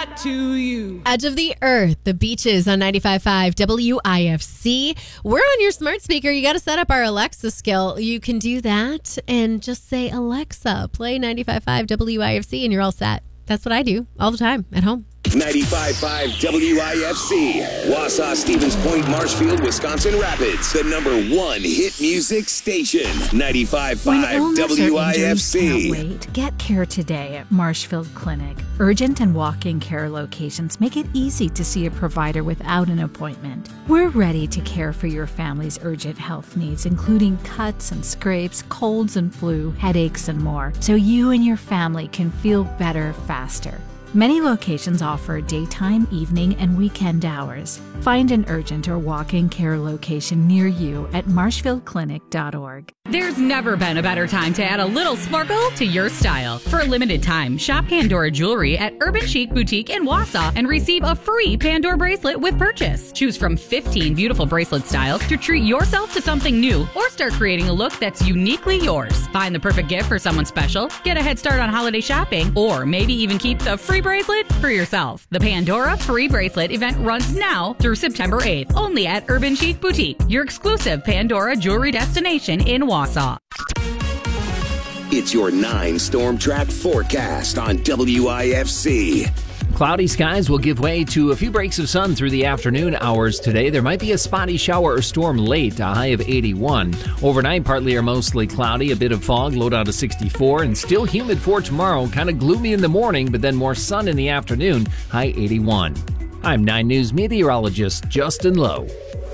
that to you. Edge of the Earth, the beaches on 95.5 WIFC. We're on your smart speaker. You got to set up our Alexa skill. You can do that and just say, Alexa, play 95.5 WIFC, and you're all set. That's what I do all the time at home. 95.5 WIFC, Wausau, Stevens Point, Marshfield, Wisconsin Rapids, the #1 hit music station. 95.5 WIFC. Can't wait. Get care today at Marshfield Clinic. Urgent and walk-in care locations make it easy to see a provider without an appointment. We're ready to care for your family's urgent health needs, including cuts and scrapes, colds and flu, headaches, and more, so you and your family can feel better faster. Many locations offer daytime, evening, and weekend hours. Find an urgent or walk-in care location near you at marshfieldclinic.org. There's never been a better time to add a little sparkle to your style. For a limited time, shop Pandora Jewelry at Urban Chic Boutique in Wausau and receive a free Pandora bracelet with purchase. Choose from 15 beautiful bracelet styles to treat yourself to something new or start creating a look that's uniquely yours. Find the perfect gift for someone special, get a head start on holiday shopping, or maybe even keep the free bracelet for yourself. The Pandora Free Bracelet event runs now through September 8th, only at Urban Chic Boutique, your exclusive Pandora jewelry destination in Wausau. It's your 9 Storm Track forecast on WIFC. Cloudy skies will give way to a few breaks of sun through the afternoon hours today. There might be a spotty shower or storm late, a high of 81. Overnight, partly or mostly cloudy, a bit of fog, low down to 64, and still humid for tomorrow. Kind of gloomy in the morning, but then more sun in the afternoon, high 81. I'm 9 News meteorologist Justin Lowe.